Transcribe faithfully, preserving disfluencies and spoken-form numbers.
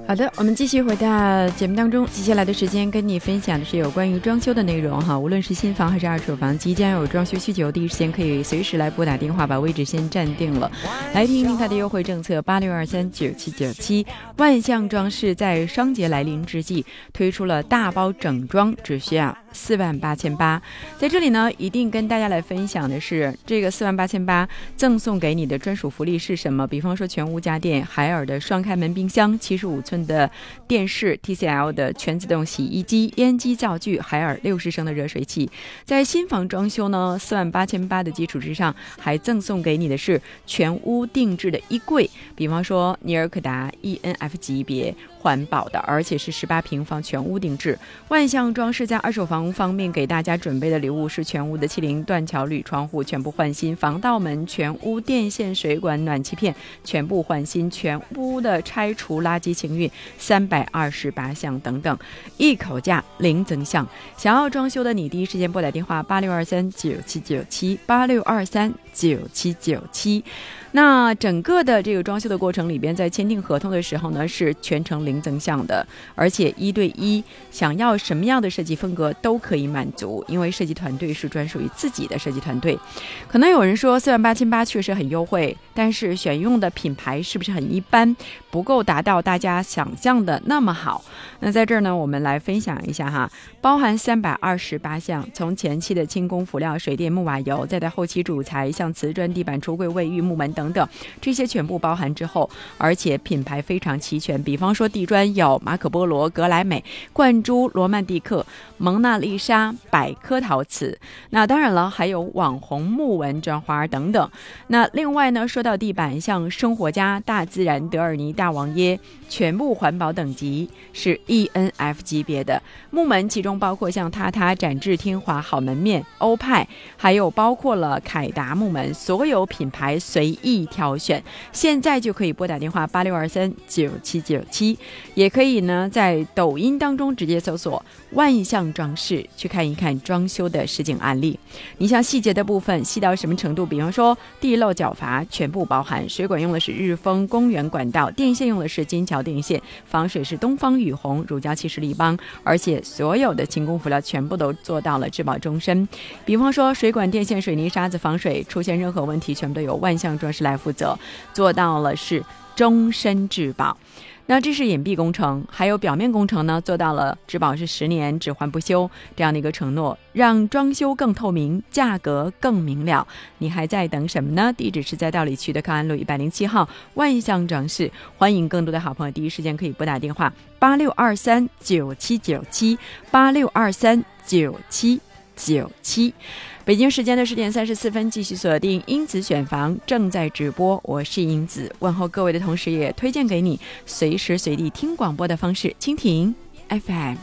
好的，我们继续回到节目当中，接下来的时间跟你分享的是有关于装修的内容哈，无论是新房还是二手房，即将有装修需求，第一时间可以随时来拨打电话，把位置先站定了。来听听它的优惠政策，八六二三九七九七。万象装饰在双节来临之际推出了大包整装，只需要四万八千八。在这里呢，一定跟大家来分享的是这个四万八千八赠送给你的专属福利是什么？比方说全屋家电，海尔的双开门冰箱，七十五寸的电视， T C L 的全自动洗衣机，烟机灶具，海尔六十升的热水器。在新房装修呢，四万八千八的基础之上，还赠送给你的是全屋定制的衣柜，比方说尼尔可达 E N F 级别环保的，而且是十八平方全屋定制。万象装饰在二手房屋方面给大家准备的礼物是全屋的气灵断桥铝窗户全部换新，防盗门全屋，电线水管暖气片全部换新，全屋的拆除垃圾清运三百二十八项等等，一口价零增项。想要装修的你第一时间拨打电话八六二三九七九七八六二三九七九七。那整个的这个装修的过程里边，在签订合同的时候呢，是全程零增项的，而且一对一，想要什么样的设计风格都可以满足，因为设计团队是专属于自己的设计团队。可能有人说四万八千八确实很优惠，但是选用的品牌是不是很一般，不够达到大家想象的那么好？那在这儿呢，我们来分享一下哈，包含三百二十八项，从前期的轻工辅料、水电、木瓦油，再到后期主材，像瓷砖、地板、橱柜、卫浴、木门等等，这些全部包含之后，而且品牌非常齐全。比方说地砖有马可波罗、格莱美、冠珠、罗曼蒂克、蒙娜丽莎、百科陶瓷，那当然了，还有网红木纹砖花等等。那另外呢，说到地板，像生活家、大自然、德尔尼、大王耶，全部环保等级是 E N F 级别的。木门其中包括像榻榻、展翅、天华、好门面、欧派，还有包括了凯达木门，所有品牌随意挑选。现在就可以拨打电话八六二三九七九七，也可以呢在抖音当中直接搜索万象装饰，去看一看装修的实景案例。你像细节的部分细到什么程度？比方说地漏角阀全部包含，水管用的是日丰公园管道，电线用的是金桥电线，防水是东方雨虹，乳胶漆是立邦，而且所有的轻工辅料全部都做到了质保终身。比方说水管、电线、水泥、沙子防水，出现任何问题全部都由万象装饰来负责，做到了是终身质保。那这是隐蔽工程，还有表面工程呢，做到了质保是十年，只还不修这样的一个承诺，让装修更透明，价格更明了。你还在等什么呢？地址是在道里区的康安路一百零七号万象装饰，欢迎更多的好朋友第一时间可以拨打电话八六二三九七九七八六二三九七九七。北京时间的十点三十四分，继续锁定英子选房正在直播，我是英子，问候各位的同时也推荐给你随时随地听广播的方式，蜻蜓 F M。